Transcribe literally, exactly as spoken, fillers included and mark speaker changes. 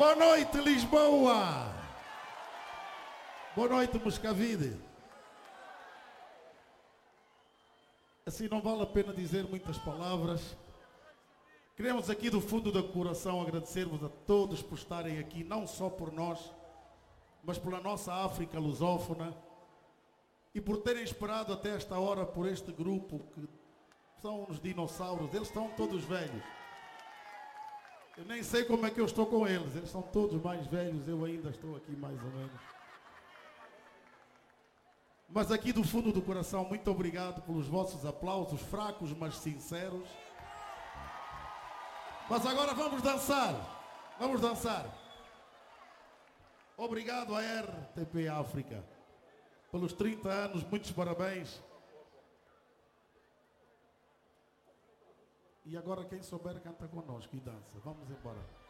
Speaker 1: Boa noite, Lisboa. Boa noite, Moscavide. Assim, não vale a pena dizer muitas palavras. Queremos aqui do fundo do coração agradecer-vos a todos por estarem aqui, não só por nós, mas pela nossa África lusófona e por terem esperado até esta hora por este grupo que são uns dinossauros. Eles estão todos velhos. Eu nem sei como é que eu estou com eles. Eles são todos mais velhos, eu ainda estou aqui mais ou menos. Mas aqui do fundo do coração, muito obrigado pelos vossos aplausos, fracos mas sinceros. Mas agora vamos dançar. Vamos dançar. Obrigado à R T P África pelos trinta anos, muitos parabéns. E agora quem souber canta conosco e dança. Vamos embora.